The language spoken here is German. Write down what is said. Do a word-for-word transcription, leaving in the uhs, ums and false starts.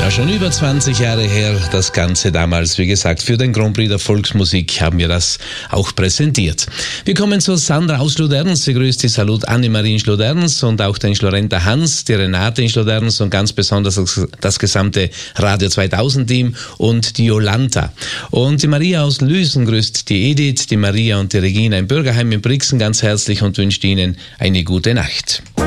Ja, schon über zwanzig Jahre her, das Ganze damals, wie gesagt, für den Grand Prix der Volksmusik haben wir das auch präsentiert. Wir kommen zu Sandra aus Schloderns. Sie grüßt die Salut Annemarie in Schloderns und auch den Schlorenter Hans, die Renate in Schloderns und ganz besonders das, das gesamte Radio zweitausend Team und die Jolanta. Und die Maria aus Lüsen grüßt die Edith, die Maria und die Regina im Bürgerheim in Brixen ganz herzlich und wünscht Ihnen eine gute Nacht.